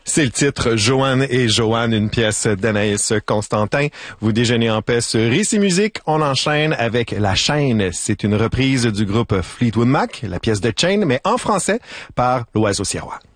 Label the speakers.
Speaker 1: C'est le titre Joanne et Joanne, une pièce d'Anaïs Constantin. Vous déjeunez en paix sur Ici Musique. On enchaîne avec La Chaîne. C'est une reprise du groupe Fleetwood Mac, la pièce de Chain, mais en français par l'Oiseau Sirois.